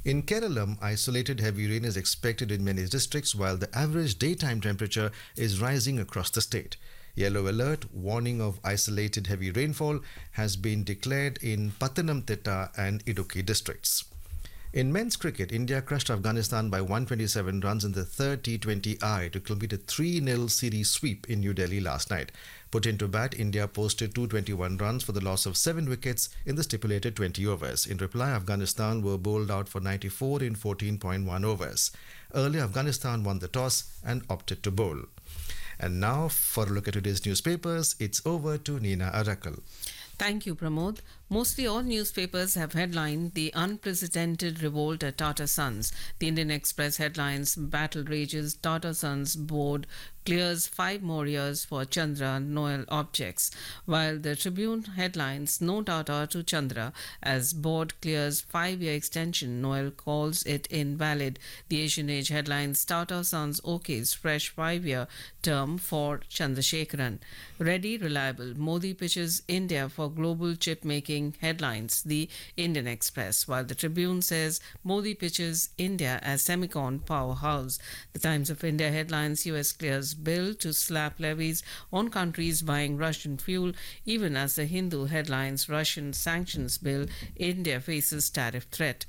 In Kerala, isolated heavy rain is expected in many districts while the average daytime temperature is rising across the state. Yellow alert warning of isolated heavy rainfall has been declared in Pathanamthitta and Idukki districts. In men's cricket, India crushed Afghanistan by 127 runs in the third T20I to complete a 3-0 series sweep in New Delhi last night. Put into bat, India posted 221 runs for the loss of 7 wickets in the stipulated 20 overs. In reply, Afghanistan were bowled out for 94 in 14.1 overs. Earlier, Afghanistan won the toss and opted to bowl. And now, for a look at today's newspapers, it's over to Nina Arakal. Thank you, Pramod. Mostly all newspapers have headlined the unprecedented revolt at Tata Sons. The Indian Express headlines battle rages, Tata Sons board clears 5 more years for Chandra Noel objects, while the Tribune headlines no Tata to Chandra as board clears 5-year extension. Noel calls it invalid. The Asian Age headlines Tata Sons okays fresh 5-year term for Chandrasekaran. Ready, reliable. Modi pitches India for global chip making headlines. The Indian Express, while the Tribune says Modi pitches India as semicon powerhouse. The Times of India headlines US clears bill to slap levies on countries buying Russian fuel, even as the Hindu headlines Russian sanctions bill, India faces tariff threat.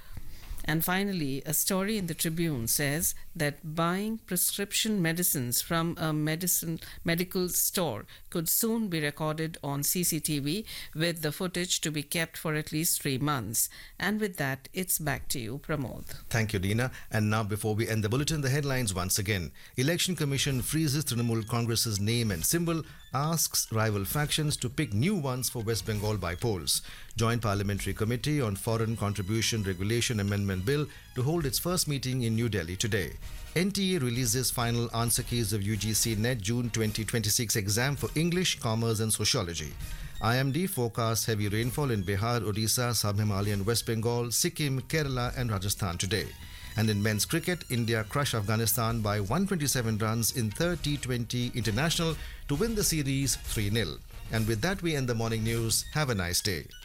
And finally, a story in the Tribune says that buying prescription medicines from a medical store could soon be recorded on CCTV, with the footage to be kept for at least 3 months. And with that, it's back to you, Pramod. Thank you, Dina. And now, before we end the bulletin, the headlines once again. Election Commission freezes Trinamool Congress's name and symbol, asks rival factions to pick new ones for West Bengal by polls. Joint Parliamentary Committee on Foreign Contribution Regulation Amendment Bill to hold its first meeting in New Delhi today. NTA releases final answer keys of UGC NET June 2026 exam for English, Commerce and Sociology. IMD forecasts heavy rainfall in Bihar, Odisha, Sub-Himalayan West Bengal, Sikkim, Kerala and Rajasthan today. And in men's cricket, India crushed Afghanistan by 127 runs in third T20 International to win the series 3-0. And with that, we end the morning news. Have a nice day.